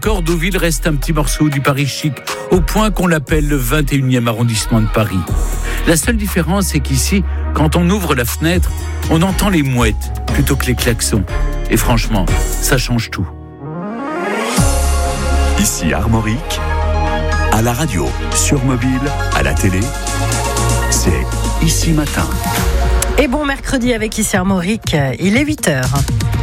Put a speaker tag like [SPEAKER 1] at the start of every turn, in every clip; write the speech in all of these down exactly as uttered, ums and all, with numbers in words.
[SPEAKER 1] Cordeauville reste un petit morceau du Paris chic, au point qu'on l'appelle le vingt et unième arrondissement de Paris. La seule différence, c'est qu'ici, quand on ouvre la fenêtre, on entend les mouettes plutôt que les klaxons. Et franchement, ça change tout.
[SPEAKER 2] Ici Armorique, à la radio, sur mobile, à la télé, c'est Ici Matin.
[SPEAKER 3] Et bon mercredi avec Ici Armorique, il est huit heures.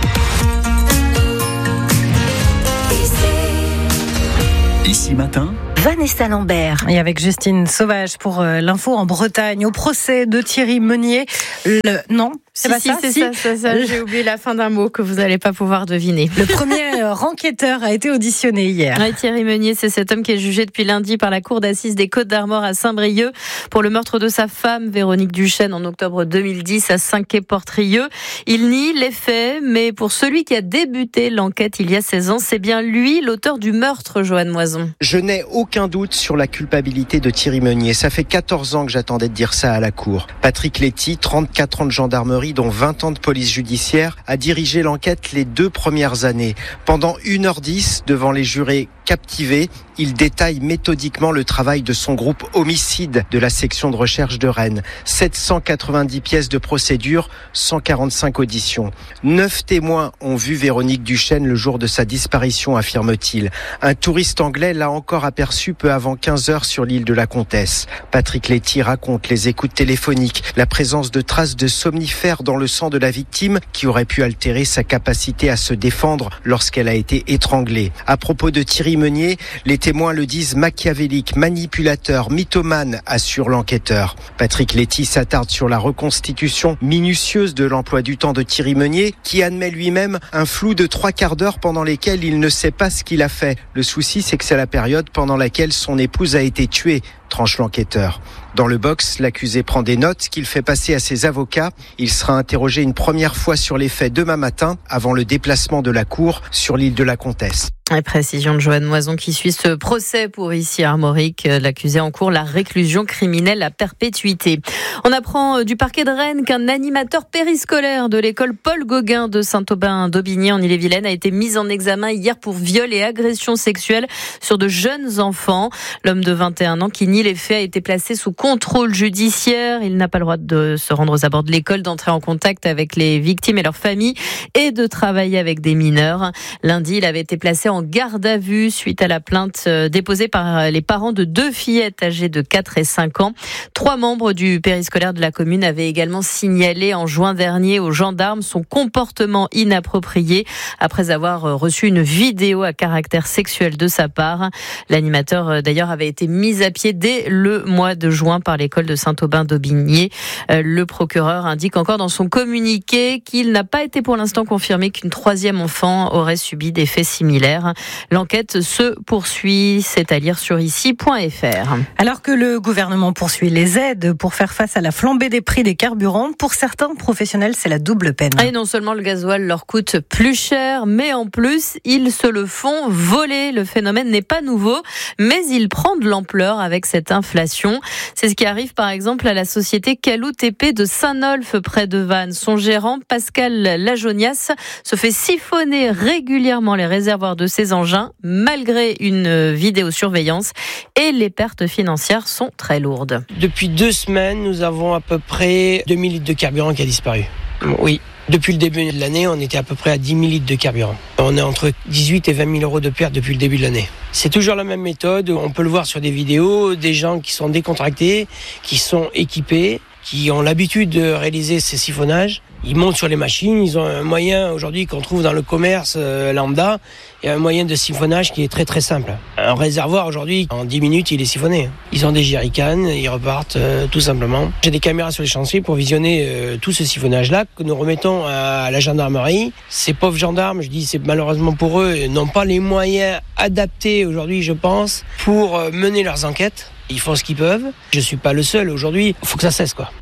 [SPEAKER 2] Ici Matin,
[SPEAKER 3] Vanessa Lambert. Et avec Justine Sauvage pour euh, l'info en Bretagne, au procès de Thierry Meunier. Le... Non, c'est
[SPEAKER 4] si,
[SPEAKER 3] pas
[SPEAKER 4] si,
[SPEAKER 3] ça,
[SPEAKER 4] c'est
[SPEAKER 3] si.
[SPEAKER 4] ça, ça, ça. J'ai oublié la fin d'un mot que vous n'allez pas pouvoir deviner.
[SPEAKER 3] Le premier euh, enquêteur a été auditionné hier.
[SPEAKER 4] Ouais, Thierry Meunier, c'est cet homme qui est jugé depuis lundi par la cour d'assises des Côtes-d'Armor à Saint-Brieuc pour le meurtre de sa femme, Véronique Duchesne, en octobre deux mille dix à Saint-Quay-Portrieux. Il nie les faits, mais pour celui qui a débuté l'enquête il y a seize ans, c'est bien lui l'auteur du meurtre, Joanne Moison.
[SPEAKER 5] Je n'ai aucun doute sur la culpabilité de Thierry Meunier. Ça fait quatorze ans que j'attendais de dire ça à la cour. Patrick Letty, trente-quatre ans de gendarmerie, dont vingt ans de police judiciaire, a dirigé l'enquête les deux premières années. Pendant une heure dix, devant les jurés captivés, il détaille méthodiquement le travail de son groupe homicide de la section de recherche de Rennes. sept cent quatre-vingt-dix pièces de procédure, cent quarante-cinq auditions. Neuf témoins ont vu Véronique Duchesne le jour de sa disparition, affirme-t-il. Un touriste anglais l'a encore aperçu peu avant quinze heures sur l'île de la Comtesse. Patrick Letty raconte les écoutes téléphoniques, la présence de traces de somnifères dans le sang de la victime qui aurait pu altérer sa capacité à se défendre lorsqu'elle a été étranglée. À propos de Thierry Meunier, les témoins le disent machiavélique, manipulateur, mythomane, assure l'enquêteur. Patrick Letty s'attarde sur la reconstitution minutieuse de l'emploi du temps de Thierry Meunier, qui admet lui-même un flou de trois quarts d'heure pendant lesquels il ne sait pas ce qu'il a fait. Le souci, c'est que c'est la période pendant laquelle son épouse a été tuée, tranche l'enquêteur. Dans le box, l'accusé prend des notes qu'il fait passer à ses avocats. Il sera interrogé une première fois sur les faits demain matin, avant le déplacement de la cour sur l'île de la Comtesse.
[SPEAKER 4] La précision de Joanne Moison qui suit ce procès pour ici Armorique. L'accusé en cours, la réclusion criminelle à perpétuité. On apprend du parquet de Rennes qu'un animateur périscolaire de l'école Paul Gauguin de Saint-Aubin-d'Aubigné en Ille-et-Vilaine a été mis en examen hier pour viol et agression sexuelle sur de jeunes enfants. L'homme de vingt et un ans qui nie les faits a été placé sous contrôle judiciaire. Il n'a pas le droit de se rendre aux abords de l'école, d'entrer en contact avec les victimes et leurs familles et de travailler avec des mineurs. Lundi, il avait été placé en garde à vue suite à la plainte déposée par les parents de deux fillettes âgées de quatre et cinq ans. Trois membres du périscolaire de la commune avaient également signalé en juin dernier aux gendarmes son comportement inapproprié après avoir reçu une vidéo à caractère sexuel de sa part. L'animateur d'ailleurs avait été mis à pied dès le mois de juin par l'école de Saint-Aubin-d'Aubigné. Le procureur indique encore dans son communiqué qu'il n'a pas été pour l'instant confirmé qu'une troisième enfant aurait subi des faits similaires. L'enquête se poursuit, c'est à lire sur ici point f r.
[SPEAKER 3] Alors que le gouvernement poursuit les aides pour faire face à la flambée des prix des carburants, pour certains professionnels, c'est la double peine.
[SPEAKER 4] Et non seulement le gasoil leur coûte plus cher, mais en plus, ils se le font voler. Le phénomène n'est pas nouveau, mais il prend de l'ampleur avec cette inflation. C'est ce qui arrive par exemple à la société Calou T P de Saint-Nolff près de Vannes. Son gérant, Pascal Lajonias, se fait siphonner régulièrement les réservoirs de ses engins malgré une vidéosurveillance et les pertes financières sont très lourdes.
[SPEAKER 6] Depuis deux semaines, nous avons à peu près deux mille litres de carburant qui a disparu. Oui. Depuis le début de l'année, on était à peu près à dix mille litres de carburant. On est entre dix-huit et vingt mille euros de perte depuis le début de l'année. C'est toujours la même méthode. On peut le voir sur des vidéos, des gens qui sont décontractés, qui sont équipés, qui ont l'habitude de réaliser ces siphonnages. Ils montent sur les machines, ils ont un moyen aujourd'hui qu'on trouve dans le commerce euh, lambda, et un moyen de siphonnage qui est très très simple. Un réservoir aujourd'hui, en dix minutes, il est siphonné. Ils ont des jerrycans, ils repartent euh, tout simplement. J'ai des caméras sur les chantiers pour visionner euh, tout ce siphonnage-là que nous remettons à la gendarmerie. Ces pauvres gendarmes, je dis c'est malheureusement pour eux, n'ont pas les moyens adaptés aujourd'hui, je pense, pour euh, mener leurs enquêtes. Ils font ce qu'ils peuvent. Je suis pas le seul aujourd'hui. Il faut que ça cesse, quoi.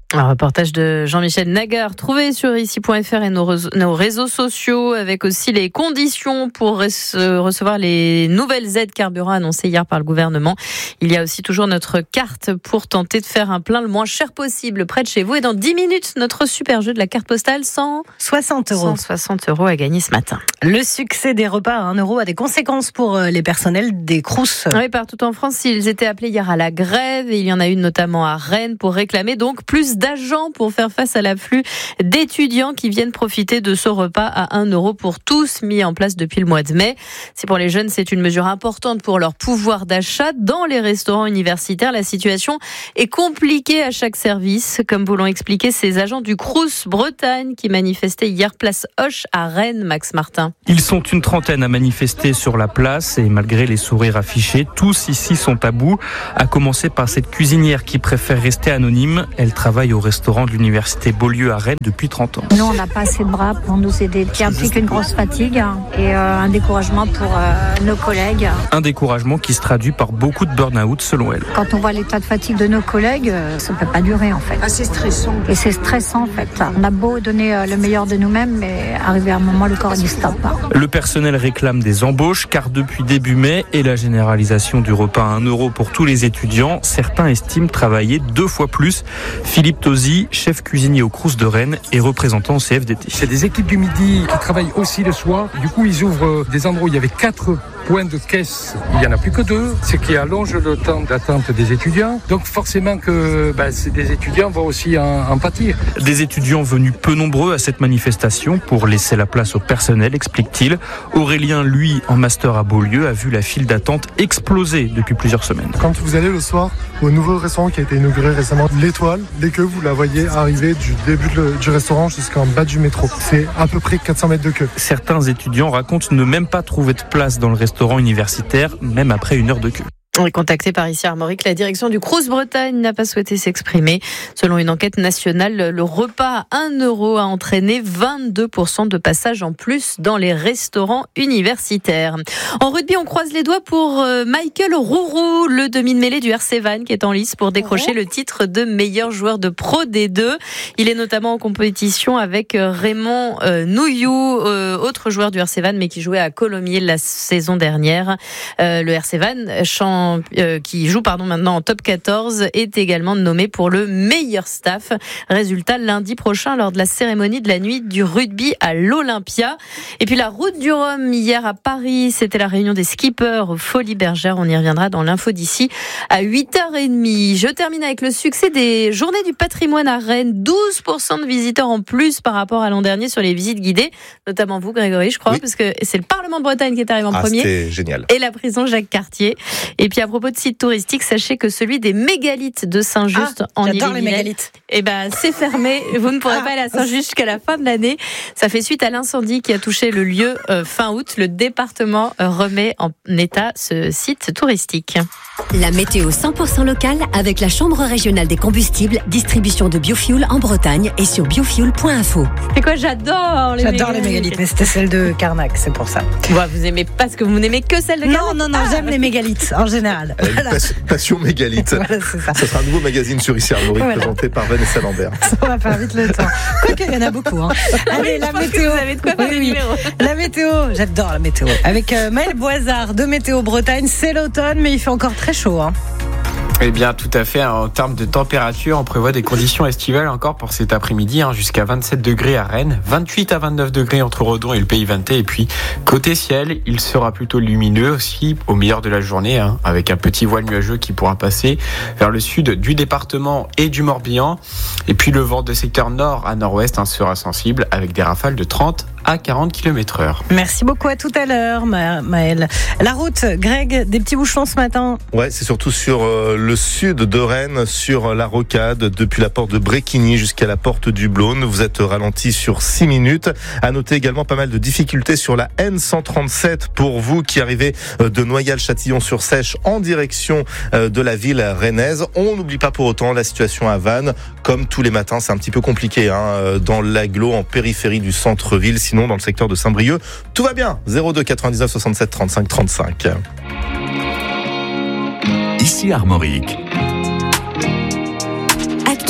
[SPEAKER 4] Un reportage de Jean-Michel Nagar, trouvé sur ici point f r et nos réseaux, nos réseaux sociaux, avec aussi les conditions pour rece- recevoir les nouvelles aides carburant annoncées hier par le gouvernement. Il y a aussi toujours notre carte pour tenter de faire un plein le moins cher possible près de chez vous. Et dans dix minutes, notre super jeu de la carte postale, cent
[SPEAKER 3] soixante euros.
[SPEAKER 4] cent soixante euros à gagner ce matin.
[SPEAKER 3] Le succès des repas à un euro a des conséquences pour les personnels des Crous.
[SPEAKER 4] Oui, partout en France, ils étaient appelés hier à la grève et il y en a une notamment à Rennes pour réclamer donc plus d'agents pour faire face à l'afflux d'étudiants qui viennent profiter de ce repas à un euro pour tous, mis en place depuis le mois de mai. C'est pour les jeunes, c'est une mesure importante pour leur pouvoir d'achat. Dans les restaurants universitaires, la situation est compliquée à chaque service, comme vous l'ont expliqué ces agents du Crous Bretagne qui manifestaient hier place Hoche à Rennes, Max Martin.
[SPEAKER 7] Ils sont une trentaine à manifester sur la place et malgré les sourires affichés, tous ici sont à bout, à commencer par cette cuisinière qui préfère rester anonyme. Elle travaille au restaurant de l'université Beaulieu à Rennes depuis trente ans.
[SPEAKER 8] Nous, on n'a pas assez de bras pour nous aider. Il y a un petit qu'une grosse fatigue et euh, un découragement pour euh, nos collègues.
[SPEAKER 7] Un découragement qui se traduit par beaucoup de burn-out selon elle.
[SPEAKER 8] Quand on voit l'état de fatigue de nos collègues, ça ne peut pas durer en fait.
[SPEAKER 9] Ah, c'est stressant.
[SPEAKER 8] Et c'est stressant en fait. On a beau donner euh, le meilleur de nous-mêmes, mais arrivé à un moment, le corps dit stop.
[SPEAKER 7] Le personnel réclame des embauches car depuis début mai et la généralisation du repas à un euro pour tous les étudiants, certains estiment travailler deux fois plus. Philippe Tosi, chef cuisinier au Crous de Rennes et représentant au C F D T.
[SPEAKER 10] C'est des équipes du midi qui travaillent aussi le soir. Du coup, ils ouvrent des endroits où il y avait quatre points de caisse. Il n'y en a plus que deux, ce qui allonge le temps d'attente des étudiants. Donc forcément que bah, des étudiants vont aussi en, en pâtir.
[SPEAKER 7] Des étudiants venus peu nombreux à cette manifestation pour laisser la place au personnel, explique-t-il. Aurélien, lui, en master à Beaulieu, a vu la file d'attente exploser depuis plusieurs semaines.
[SPEAKER 11] Quand vous allez le soir au nouveau restaurant qui a été inauguré récemment, l'Étoile, dès que vous la voyez arriver du début du restaurant jusqu'en bas du métro, c'est à peu près quatre cents mètres de queue.
[SPEAKER 7] Certains étudiants racontent ne même pas trouver de place dans le restaurant universitaire, même après une heure de queue.
[SPEAKER 4] Contacté par ici Armorique, la direction du Crous Bretagne n'a pas souhaité s'exprimer. Selon une enquête nationale, le repas à un euro a entraîné vingt-deux pour cent de passages en plus dans les restaurants universitaires. En rugby, on croise les doigts pour Michael Rourou, le demi de mêlée du R C Vannes qui est en lice pour décrocher le titre de meilleur joueur de Pro D deux. Il est notamment en compétition avec Raymond euh, Nouillou, euh, autre joueur du R C Vannes mais qui jouait à Colomiers la saison dernière. Euh, le R C Vannes chante Euh, qui joue pardon maintenant en top quatorze, est également nommé pour le meilleur staff. Résultat lundi prochain lors de la cérémonie de la nuit du rugby à l'Olympia. Et puis la route du Rhum hier à Paris, c'était la réunion des skippers aux Folies Bergères. On y reviendra dans l'info d'ici à huit heures trente. Je termine avec le succès des Journées du patrimoine à Rennes. douze pour cent de visiteurs en plus par rapport à l'an dernier sur les visites guidées, notamment vous Grégory, je crois, oui. Parce que c'est le Parlement de Bretagne qui est arrivé en
[SPEAKER 12] ah,
[SPEAKER 4] premier.
[SPEAKER 12] C'était génial.
[SPEAKER 4] Et la prison Jacques Cartier. Et puis à propos de sites touristiques, sachez que celui des mégalithes de Saint-Just
[SPEAKER 3] ah,
[SPEAKER 4] en
[SPEAKER 3] Ille-et-Vilaine,
[SPEAKER 4] les mégalithes. Eh ben, c'est fermé. Vous ne pourrez ah, pas aller à Saint-Just jusqu'à la fin de l'année. Ça fait suite à l'incendie qui a touché le lieu euh, fin août. Le département euh, remet en état ce site touristique.
[SPEAKER 13] La météo cent pour cent locale avec la Chambre régionale des combustibles, distribution de biofuel en Bretagne et sur biofuel point info.
[SPEAKER 4] C'est quoi, j'adore les
[SPEAKER 3] J'adore
[SPEAKER 4] mégalithes.
[SPEAKER 3] les mégalithes, mais c'était celle de Carnac, c'est pour ça.
[SPEAKER 4] Ouais, vous aimez pas parce que vous n'aimez que celle de Carnac.
[SPEAKER 3] Non, non, non, ah, j'aime les mégalithes en général.
[SPEAKER 12] Elle a une passion, passion mégalith.
[SPEAKER 3] Voilà, c'est ça.
[SPEAKER 12] Ça sera un nouveau magazine sur ici Armorique voilà. présenté par Vanessa Lambert.
[SPEAKER 3] Ça va faire vite le temps. Quoique, il y en a beaucoup. Hein. Allez,
[SPEAKER 4] oui,
[SPEAKER 3] la météo.
[SPEAKER 4] Vous avez de quoi faire
[SPEAKER 3] oui, oui. La météo, j'adore la météo. Avec euh, Maël Boisard de Météo Bretagne, c'est l'automne, mais il fait encore très chaud. Hein.
[SPEAKER 14] Eh bien, tout à fait. En termes de température, on prévoit des conditions estivales encore pour cet après-midi, hein, jusqu'à vingt-sept degrés à Rennes, vingt-huit à vingt-neuf degrés entre Redon et le Pays Vantais. Et puis, côté ciel, il sera plutôt lumineux aussi au milieu de la journée, hein, avec un petit voile nuageux qui pourra passer vers le sud du département et du Morbihan. Et puis, le vent de secteur nord à nord-ouest hein, sera sensible avec des rafales de trente à quarante kilomètres heure.
[SPEAKER 3] Merci beaucoup, à tout à l'heure, Ma- Maël. La route, Greg, des petits bouchons ce matin.
[SPEAKER 12] Ouais, c'est surtout sur euh, le sud de Rennes, sur la rocade, depuis la porte de Bréquigny jusqu'à la porte du Blône. Vous êtes ralenti sur six minutes. À noter également pas mal de difficultés sur la N cent trente-sept pour vous qui arrivez de Noyal-Châtillon-sur-Seiche en direction de la ville rennaise. On n'oublie pas pour autant la situation à Vannes. Comme tous les matins, c'est un petit peu compliqué hein, dans l'agglo en périphérie du centre-ville. Sinon, dans le secteur de Saint-Brieuc, tout va bien. zéro deux quatre-vingt-dix-neuf soixante-sept trente-cinq trente-cinq.
[SPEAKER 2] Ici Armorique.
[SPEAKER 13] Actu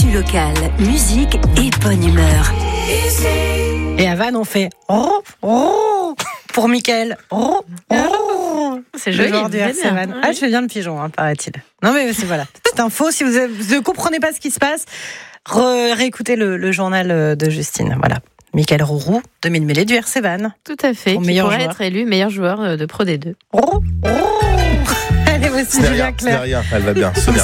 [SPEAKER 13] Actu locale, musique et bonne humeur.
[SPEAKER 3] Et à Vannes, on fait oh, oh, pour Mickaël. Oh, oh.
[SPEAKER 4] C'est joli.
[SPEAKER 3] Le du R C Vannes. Ah, je fais bien le pigeon, hein, paraît-il. Non, mais c'est voilà. Petite info, si vous, avez, vous ne comprenez pas ce qui se passe, re, réécoutez le, le journal de Justine. Voilà. Mickaël Rourou, demi-mêlée du R C Vannes.
[SPEAKER 4] Tout à fait. Qui pourrait joueur. être élu meilleur joueur de Pro D deux.
[SPEAKER 3] Oh, oh. Allez, voici Julien Clerc.
[SPEAKER 12] C'est rien, elle va bien.